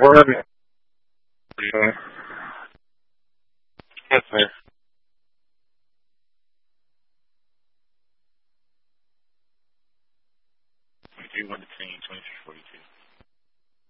Where? Yeah. Yes, sir. 23, 1 to 10, 23, 42.